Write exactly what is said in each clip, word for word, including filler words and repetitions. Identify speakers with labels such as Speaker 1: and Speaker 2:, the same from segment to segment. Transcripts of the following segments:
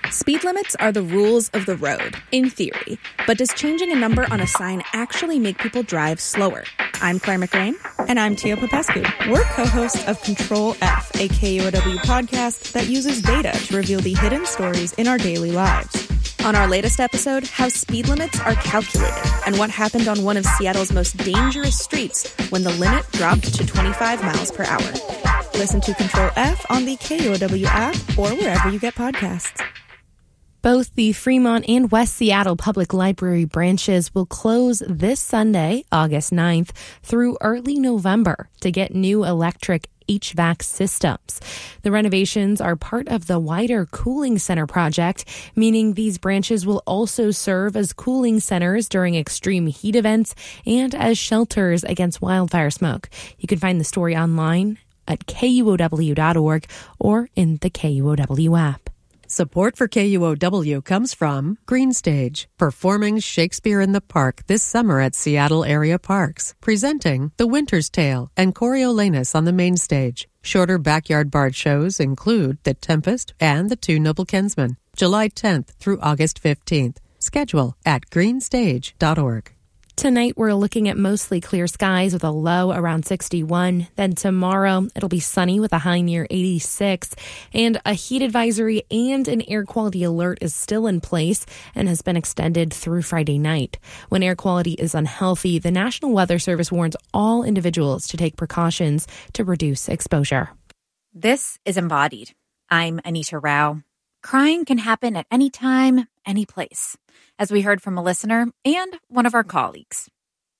Speaker 1: Speed limits are the rules of the road, in theory. But does changing a number on a sign actually make people drive slower? I'm Claire McRae.
Speaker 2: And I'm Tia Popescu. We're co-hosts of Control F, a K U O W podcast that uses data to reveal the hidden stories in our daily lives.
Speaker 1: On our latest episode, how speed limits are calculated and what happened on one of Seattle's most dangerous streets when the limit dropped to twenty-five miles per hour.
Speaker 2: Listen to Control F on the K U O W app or wherever you get podcasts.
Speaker 3: Both the Fremont and West Seattle Public Library branches will close this Sunday, August ninth, through early November to get new electric H V A C systems. The renovations are part of the wider cooling center project, meaning these branches will also serve as cooling centers during extreme heat events and as shelters against wildfire smoke. You can find the story online at K U O W dot org or in the K U O W app.
Speaker 4: Support for K U O W comes from Green Stage, performing Shakespeare in the Park this summer at Seattle area parks, presenting The Winter's Tale and Coriolanus on the main stage. Shorter backyard bard shows include The Tempest and The Two Noble Kinsmen, July tenth through August fifteenth. Schedule at green stage dot org.
Speaker 3: Tonight, we're looking at mostly clear skies with a low around sixty-one. Then tomorrow, it'll be sunny with a high near eighty-six. And a heat advisory and an air quality alert is still in place and has been extended through Friday night. When air quality is unhealthy, the National Weather Service warns all individuals to take precautions to reduce exposure.
Speaker 5: This is Embodied. I'm Anita Rao. Crying can happen at any time, any place, as we heard from a listener and one of our colleagues.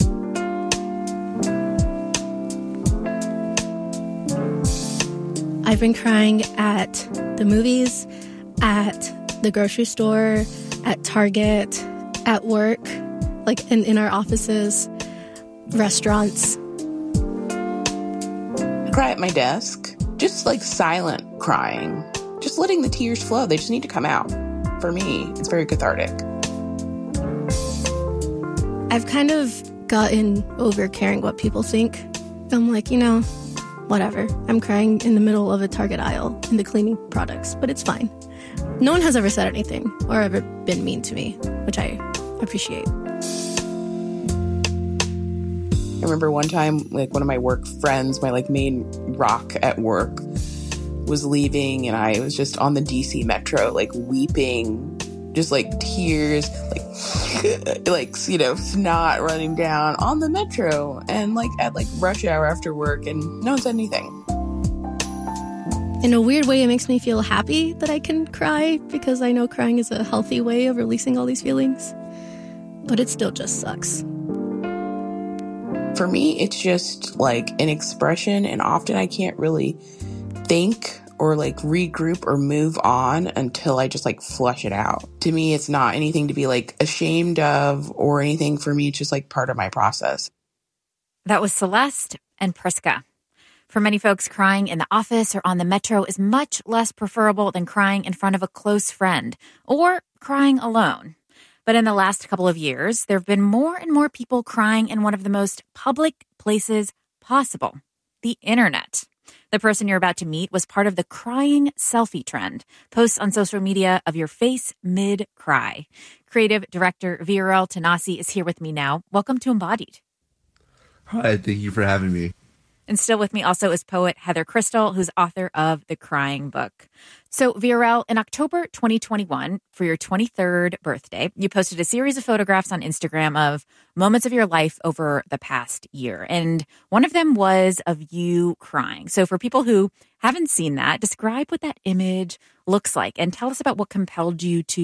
Speaker 6: I've been crying at the movies, at the grocery store, at Target, at work, like in, in our offices, restaurants.
Speaker 7: I cry at my desk, just like silent crying. Just letting the tears flow. They just need to come out. For me, it's very cathartic.
Speaker 6: I've kind of gotten over caring what people think. I'm like, you know, whatever. I'm crying in the middle of a Target aisle in the cleaning products, but it's fine. No one has ever said anything or ever been mean to me, which I appreciate.
Speaker 7: I remember one time, like one of my work friends, my like main rock at work, was leaving, and I was just on the D C Metro, like weeping, just like tears, like like you know, snot running down on the Metro, and like at like rush hour after work, and no one said anything.
Speaker 6: In a weird way, it makes me feel happy that I can cry, because I know crying is a healthy way of releasing all these feelings, but it still just sucks.
Speaker 7: For me, it's just like an expression, and often I can't really think or like regroup or move on until I just like flush it out. To me, it's not anything to be like ashamed of or anything. For me, it's just like part of my process.
Speaker 5: That was Celeste and Priska. For many folks, crying in the office or on the Metro is much less preferable than crying in front of a close friend or crying alone. But in the last couple of years, there have been more and more people crying in one of the most public places possible, the internet. The person you're about to meet was part of the crying selfie trend. Posts on social media of your face mid-cry. Creative director Viral Tanasi is here with me now. Welcome to Embodied.
Speaker 8: Hi, thank you for having me.
Speaker 5: And still with me also is poet Heather Crystal, who's author of The Crying Book. So, Viral, in October twenty twenty-one, for your twenty-third birthday, you posted a series of photographs on Instagram of moments of your life over the past year. And one of them was of you crying. So for people who haven't seen that, describe what that image looks like and tell us about what compelled you to